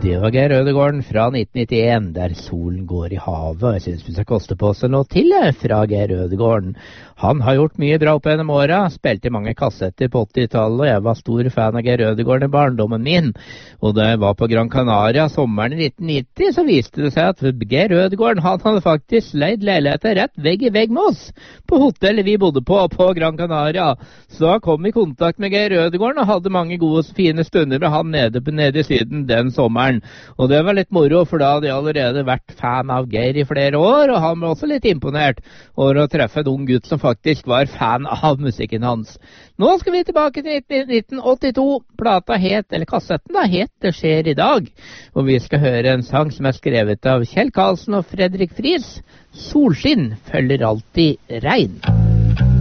Det var Geir Ødegården fra 1991, der solen går i havet. Jeg synes vi skal koste på oss noe til fra Geir Ødegården. Han har gjort mye bra opp gjennom åra, spilte i mange kassetter på 80-tallet, og jeg var stor fan av Geir Ødegården i barndommen min. Og da jeg var på Gran Canaria sommeren i 1990, så viste det seg at Geir Ødegården han hadde faktisk leid leiligheter rett vegg i vegg med oss, på hotellet vi bodde på Gran Canaria. Så da kom vi i kontakt med Geir Ødegården og hadde mange gode og fine stunder med han nede i Syden den sommeren. Og det var litt moro, for da hadde jeg allerede vært fan av Geir i flere år, og han var også litt imponert over å treffe en ung gutt som faktisk var fan av musikken hans. Nå skal vi tilbake til 1982. Plata het, eller kassetten da, het Det skjer i dag. Og vi skal høre en sang som er skrevet av Kjell Karlsen og Fredrik Friis. Solskinn følger alltid regn.